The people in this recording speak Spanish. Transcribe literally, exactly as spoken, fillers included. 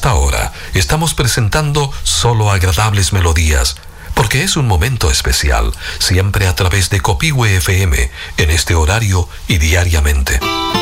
esta hora estamos presentando solo agradables melodías, porque es un momento especial, siempre a través de Copihue F M, en este horario y diariamente.